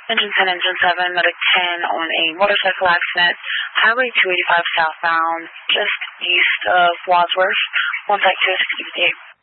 Engine 10, Engine 7, Medic 10 on a motorcycle accident, Highway 285 southbound, just east of Wadsworth. Contact 268.